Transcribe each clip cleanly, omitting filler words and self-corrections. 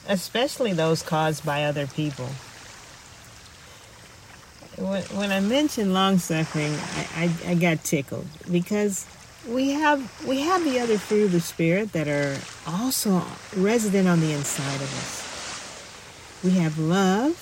especially those caused by other people. When I mentioned long suffering, I got tickled because we have the other fruit of the Spirit that are also resident on the inside of us. We have love,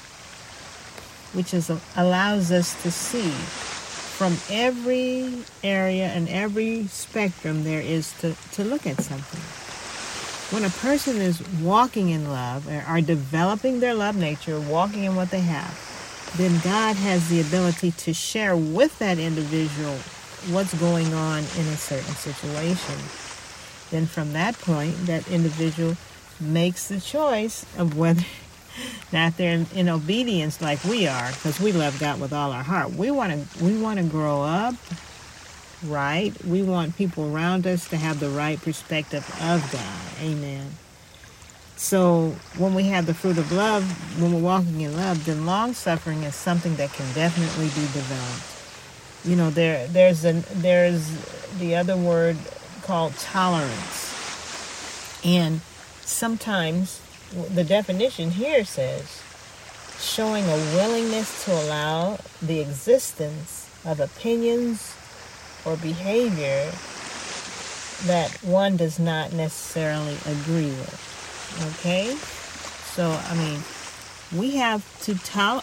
which allows us to see from every area and every spectrum there is to look at something. When a person is walking in love, or are developing their love nature, walking in what they have, then God has the ability to share with that individual what's going on in a certain situation. Then from that point, that individual makes the choice of whether not they're in obedience like we are, because we love God with all our heart. We want to grow up right. We want people around us to have the right perspective of God. Amen. So when we have the fruit of love, when we're walking in love, then long suffering is something that can definitely be developed. You know, there's the other word called tolerance, and sometimes the definition here says showing a willingness to allow the existence of opinions or behavior that one does not necessarily agree with. Okay? So, I mean, we have to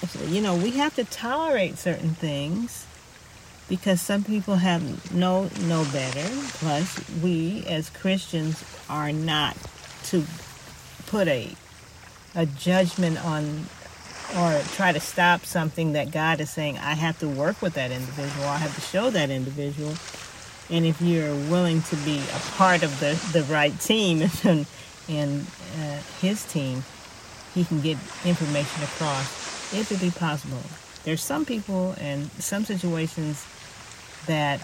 tolerate certain things because some people know better. Plus, we as Christians are not to put a judgment on or try to stop something that God is saying, I have to work with that individual. I have to show that individual. And if you're willing to be a part of the right team and his team, he can get information across if it be possible. There's some people and some situations that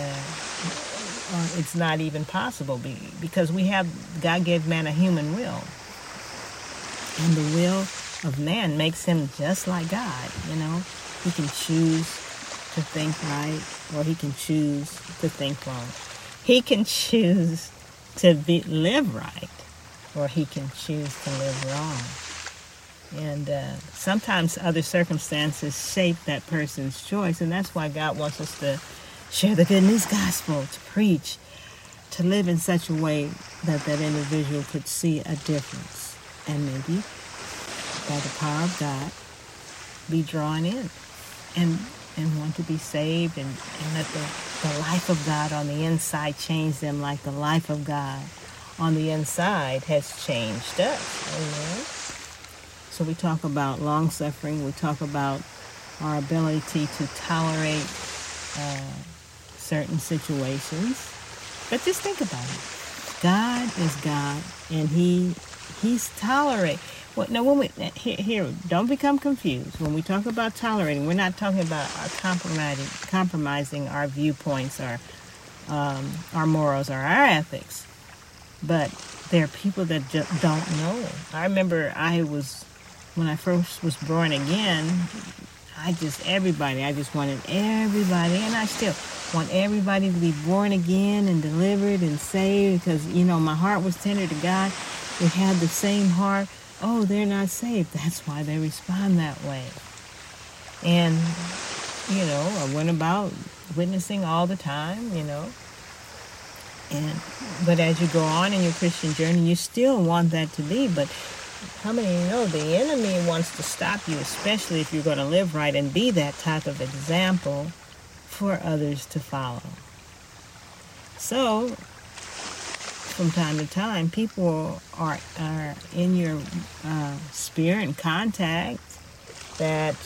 it's not even possible because God gave man a human will. And the will of man makes him just like God, you know. He can choose to think right or he can choose to think wrong. He can choose to live right or he can choose to live wrong. And sometimes other circumstances shape that person's choice, and that's why God wants us to share the good news gospel, to preach, to live in such a way that individual could see a difference and maybe by the power of God be drawn in and want to be saved and let the life of God on the inside change them like the life of God on the inside has changed us. Amen. So we talk about long suffering. We talk about our ability to tolerate certain situations. But just think about it. God is God, and He's tolerate. Well, no, when here, don't become confused. When we talk about tolerating, we're not talking about compromising our viewpoints, our morals, or our ethics. But there are people that just don't know. I remember when I first was born again, I just wanted everybody, and I still want everybody to be born again and delivered and saved because, my heart was tender to God. We had the same heart. Oh, they're not saved. That's why they respond that way. And, I went about witnessing all the time, But as you go on in your Christian journey, you still want that to be. But how many know the enemy wants to stop you, especially if you're going to live right and be that type of example for others to follow. So, from time to time, people are in your sphere and contact that,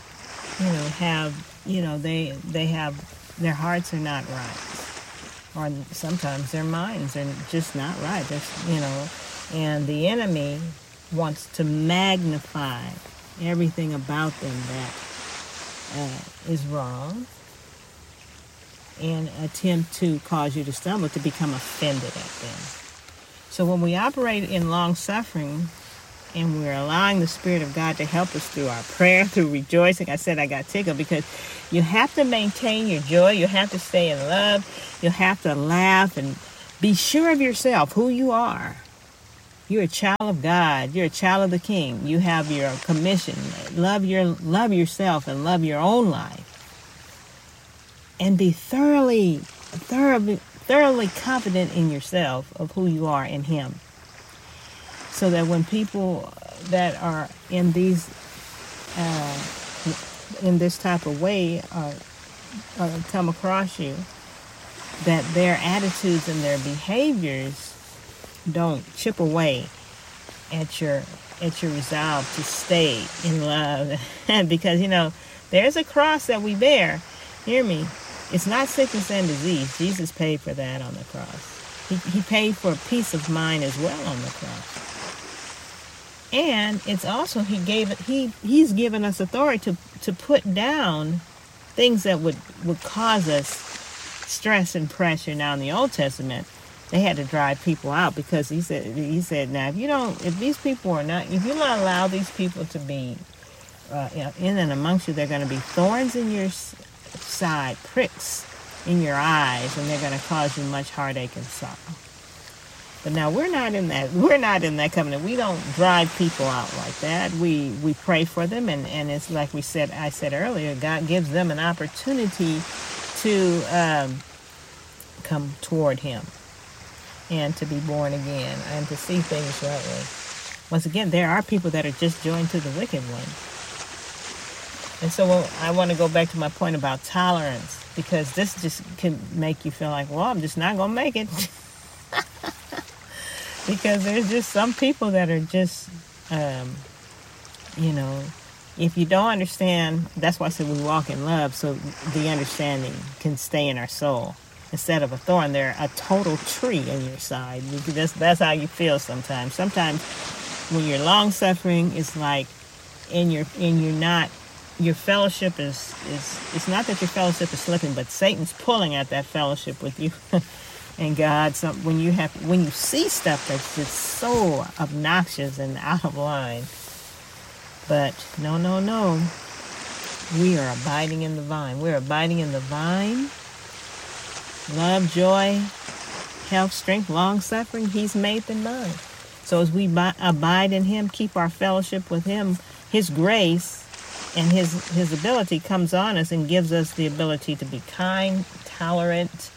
they have, their hearts are not right. Or sometimes their minds are just not right. And the enemy wants to magnify everything about them that is wrong and attempt to cause you to stumble, to become offended at them. So when we operate in long suffering and we're allowing the Spirit of God to help us through our prayer, through rejoicing, I said I got tickled because you have to maintain your joy. You have to stay in love. You have to laugh and be sure of yourself, who you are. You're a child of God. You're a child of the King. You have your commission. Love yourself and love your own life. And be thoroughly confident in yourself of who you are in Him. So that when people that are in these in this type of way come across you, that their attitudes and their behaviors don't chip away at your resolve to stay in love. Because there's a cross that we bear. Hear me. It's not sickness and disease. Jesus paid for that on the cross. He paid for peace of mind as well on the cross. And it's also He's given us authority to put down things that would cause us stress and pressure. Now in the Old Testament, they had to drive people out because he said, now if you not allow these people to be in and amongst you, they're going to be thorns in your side, pricks in your eyes, and they're going to cause you much heartache and sorrow. But now we're not in that covenant. We don't drive people out like that. We pray for them, and it's like I said earlier, God gives them an opportunity to come toward Him and to be born again and to see things rightly. Once again, there are people that are just joined to the wicked one. And so I want to go back to my point about tolerance, because this just can make you feel like, well, I'm just not going to make it. Because there's just some people that are just, if you don't understand, that's why I said we walk in love, so the understanding can stay in our soul. Instead of a thorn, they're a total tree in your side. That's how you feel sometimes. Sometimes when you're long suffering, it's like, your fellowship is it's not that your fellowship is slipping, but Satan's pulling at that fellowship with you. And God, when you see stuff that's just so obnoxious and out of line, but no, we are abiding in the vine. We're abiding in the vine. Love, joy, health, strength, long suffering. He's made them mine. So as we abide in Him, keep our fellowship with Him, His grace and His ability comes on us and gives us the ability to be kind, tolerant.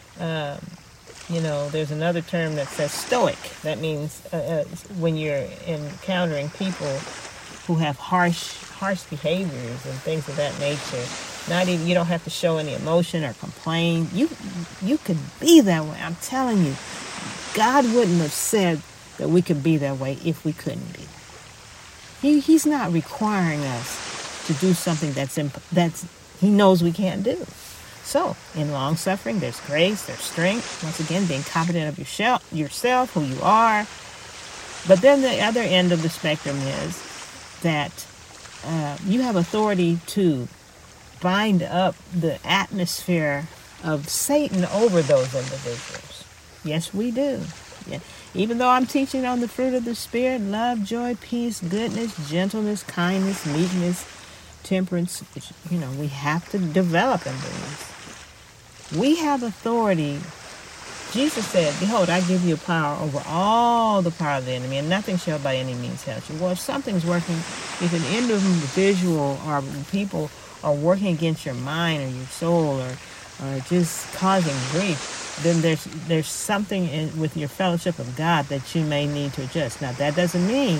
There's another term that says stoic. That means when you're encountering people who have harsh behaviors and things of that nature, you don't have to show any emotion or complain. You could be that way. I'm telling you, God wouldn't have said that we could be that way if we couldn't be. He's not requiring us to do something that's He knows we can't do. So, in long suffering, there's grace, there's strength. Once again, being confident of yourself, who you are. But then the other end of the spectrum is that you have authority to bind up the atmosphere of Satan over those individuals. Yes, we do. Yeah. Even though I'm teaching on the fruit of the Spirit, love, joy, peace, goodness, gentleness, kindness, meekness, temperance, we have to develop in these. We have authority. Jesus said, behold, I give you power over all the power of the enemy, and nothing shall by any means hurt you. Well, if something's working, if an individual or people are working against your mind or your soul or just causing grief, then there's something with your fellowship of God that you may need to adjust. Now, that doesn't mean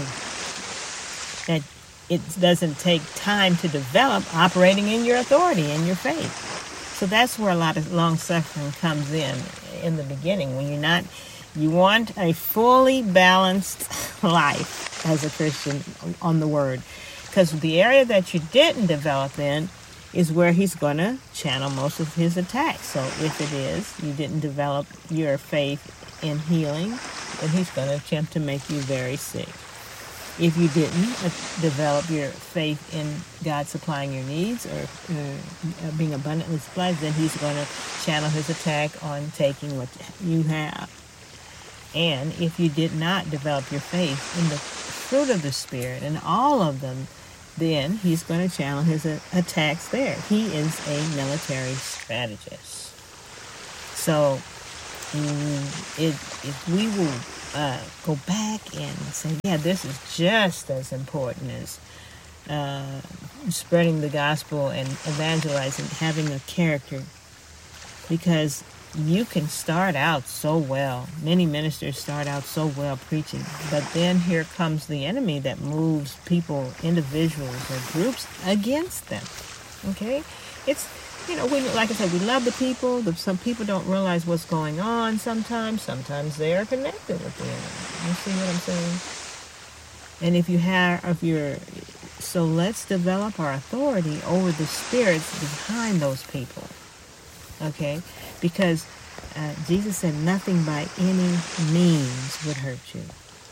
that it doesn't take time to develop operating in your authority and your faith. So that's where a lot of long suffering comes in the beginning, when you want a fully balanced life as a Christian on the Word. Because the area that you didn't develop in is where He's going to channel most of His attacks. So if it is, you didn't develop your faith in healing, then He's going to attempt to make you very sick. If you didn't develop your faith in God supplying your needs or being abundantly supplied, then He's going to channel His attack on taking what you have. And if you did not develop your faith in the fruit of the Spirit and all of them, then He's going to channel His attacks there. He is a military strategist. So if we will go back and say, yeah, this is just as important as spreading the gospel and evangelizing, having a character. Because you can start out so well. Many ministers start out so well preaching, but then here comes the enemy that moves people, individuals or groups against them. Okay? It's, we, like I said, we love the people. Some people don't realize what's going on sometimes. Sometimes they are connected with the enemy. You see what I'm saying? And so let's develop our authority over the spirits behind those people. Okay? Because Jesus said nothing by any means would hurt you.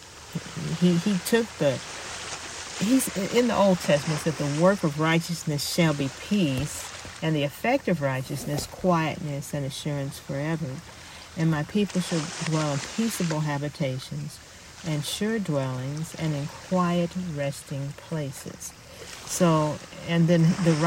He's in the Old Testament said the work of righteousness shall be peace, and the effect of righteousness, quietness and assurance forever. And my people shall dwell in peaceable habitations, and sure dwellings, and in quiet resting places. So, and then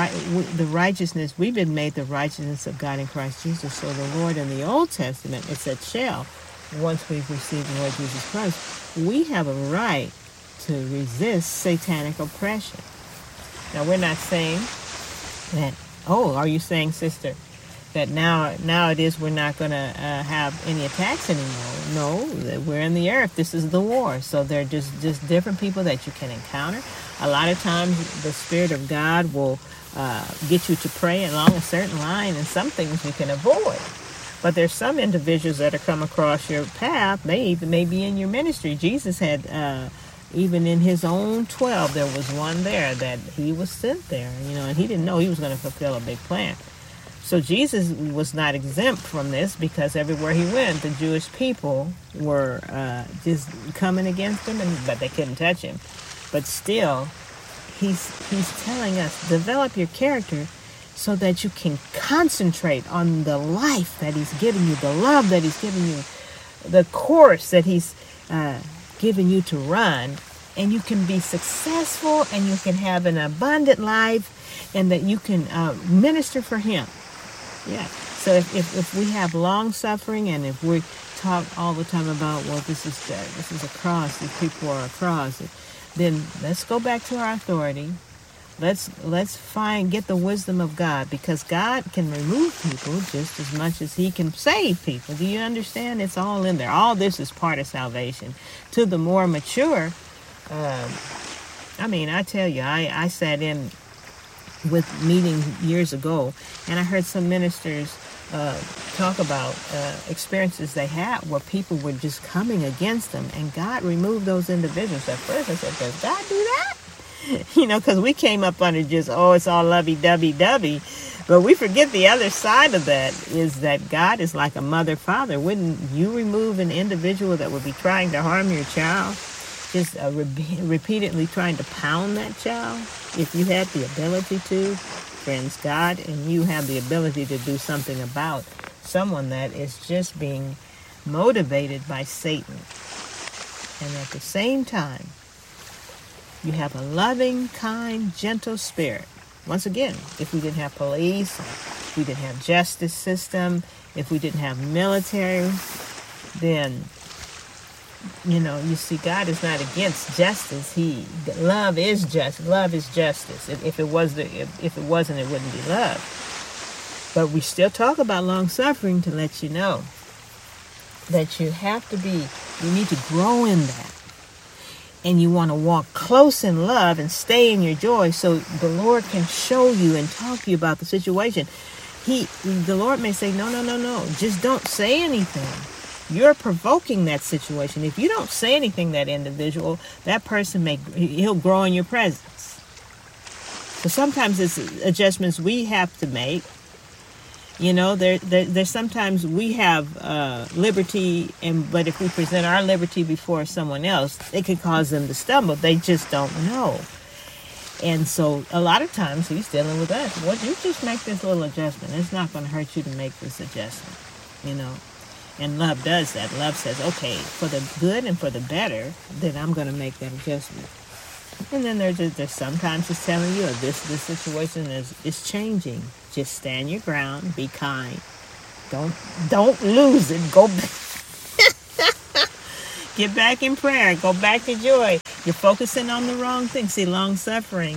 the righteousness, we've been made the righteousness of God in Christ Jesus. So the Lord in the Old Testament, it said shall, once we've received the Lord Jesus Christ, we have a right to resist satanic oppression. Now, we're not saying that, are you saying, sister, that nowadays we're not going to have any attacks anymore? No, we're in the earth. This is the war. So they're just different people that you can encounter. A lot of times the Spirit of God will get you to pray along a certain line, and some things you can avoid. But there's some individuals that are come across your path. They even may be in your ministry. Jesus had, even in his own 12, there was one there that he was sent there, and he didn't know he was going to fulfill a big plan. So Jesus was not exempt from this, because everywhere he went, the Jewish people were just coming against him, but they couldn't touch him. But still, he's telling us, develop your character so that you can concentrate on the life that he's giving you, the love that he's giving you, the course that he's given you to run, and you can be successful, and you can have an abundant life, and that you can minister for him. Yeah. So if we have long suffering, and if we talk all the time about, well, this is a cross, these people are a cross, then let's go back to our authority. Let's get the wisdom of God, because God can remove people just as much as he can save people. Do you understand? It's all in there. All this is part of salvation. To the more mature, I tell you, I sat in with meeting years ago, and I heard some ministers talk about experiences they had where people were just coming against them, and God removed those individuals. At first I said, does God do that? Because we came up under just, it's all lovey-dovey-dovey. But we forget the other side of that is that God is like a mother, father. Wouldn't you remove an individual that would be trying to harm your child? Just repeatedly trying to pound that child? If you had the ability to, friends, God and you have the ability to do something about someone that is just being motivated by Satan. And at the same time, you have a loving, kind, gentle spirit. Once again, if we didn't have police, if we didn't have justice system, if we didn't have military, then, you see, God is not against justice. Love is just. Love is justice. If it wasn't, it wouldn't be love. But we still talk about long suffering to let you know that you need to grow in that. And you want to walk close in love and stay in your joy, so the Lord can show you and talk to you about the situation. The Lord may say, no, just don't say anything. You're provoking that situation. If you don't say anything, that individual, that person he'll grow in your presence. So sometimes it's adjustments we have to make. There's sometimes we have liberty, but if we present our liberty before someone else, it could cause them to stumble. They just don't know. And so a lot of times he's dealing with us. Well, you just make this little adjustment. It's not going to hurt you to make this adjustment, And love does that. Love says, okay, for the good and for the better, then I'm going to make that adjustment. And then there's sometimes it's telling you this situation is changing. Just stand your ground. Be kind. Don't lose it. Go back. Get back in prayer. Go back to joy. You're focusing on the wrong thing. See, long suffering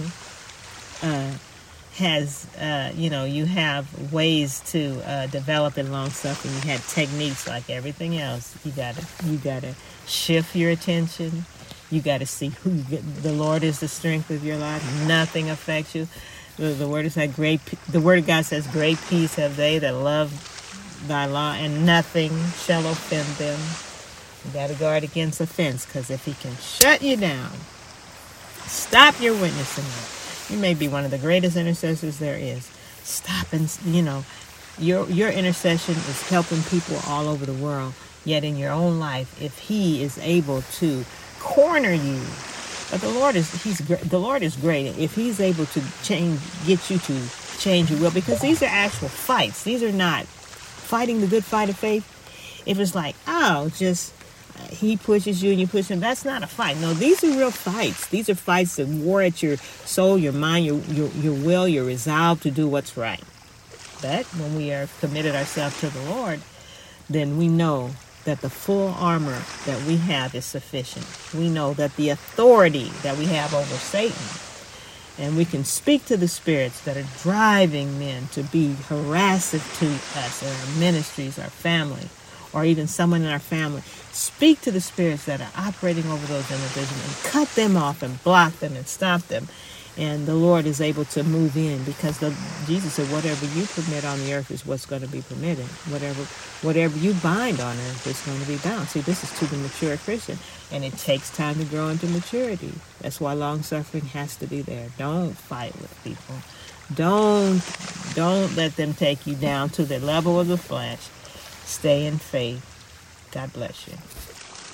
has, you have ways to develop in long suffering. You have techniques like everything else. You gotta shift your attention. You gotta see who the Lord is the strength of your life. Nothing affects you. The word is like the word of God says, "Great peace have they that love thy law, and nothing shall offend them." You got to guard against offense, because if he can shut you down, stop your witnessing. You may be one of the greatest intercessors there is. Stop and, your intercession is helping people all over the world. Yet in your own life, if he is able to corner you, but the Lord is great. If he's able to get you to change your will, because these are actual fights. These are not fighting the good fight of faith. If it's like, he pushes you and you push him, that's not a fight. No, these are real fights. These are fights that war at your soul, your mind, your will, your resolve to do what's right. But when we are committed ourselves to the Lord, then we know that the full armor that we have is sufficient. We know that the authority that we have over Satan, and we can speak to the spirits that are driving men to be harassing to us in our ministries, our family, or even someone in our family. Speak to the spirits that are operating over those individuals and cut them off and block them and stop them. And the Lord is able to move in, because Jesus said, whatever you permit on the earth is what's going to be permitted. Whatever you bind on earth is going to be bound. See, this is to the mature Christian, and it takes time to grow into maturity. That's why long suffering has to be there. Don't fight with people. Don't let them take you down to the level of the flesh. Stay in faith. God bless you.